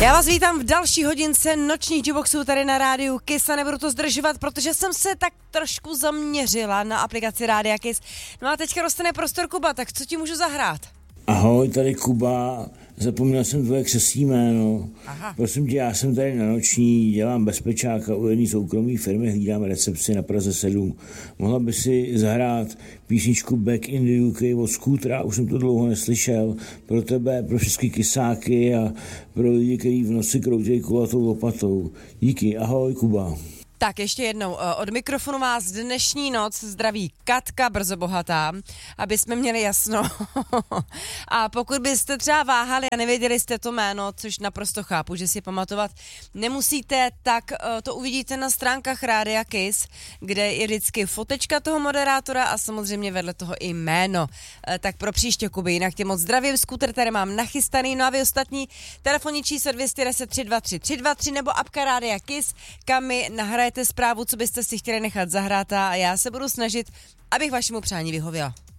Já vás vítám v další hodince nočních Juboxů tady na rádiu Kiss a nebudu to zdržovat, protože jsem se tak trošku zaměřila na aplikaci Rádia Kiss. No a teďka dostane prostor Kuba, tak co ti můžu zahrát? Ahoj, tady Kuba, zapomněl jsem tvoje křestní jméno. Aha. Prosím tě, já jsem tady na noční, dělám bezpečáka u jedné soukromé firmy, hlídám recepci na Praze 7. Mohla by si zahrát písničku Back in the UK od Scootera, už jsem to dlouho neslyšel, pro tebe, pro všechny kysáky a pro lidi, kteří v noci kroutějí kulatou lopatou. Díky, ahoj Kuba. Tak ještě jednou, od mikrofonu vás dnešní noc zdraví Katka Brzo Bohatá, aby jsme měli jasno. A pokud byste třeba váhali a nevěděli jste to jméno, což naprosto chápu, že si pamatovat nemusíte, tak to uvidíte na stránkách Rádia Kiss, kde je vždycky fotečka toho moderátora a samozřejmě vedle toho i jméno. Tak pro příště, Kuby, jinak tě moc zdravím, Scooter tady mám nachystaný, no a vy ostatní telefonní číslo 210 323 323 nebo apka Rádia Kiss, kam mi nahrajete zprávu, co byste si chtěli nechat zahrát a já se budu snažit, abych vašemu přání vyhověla.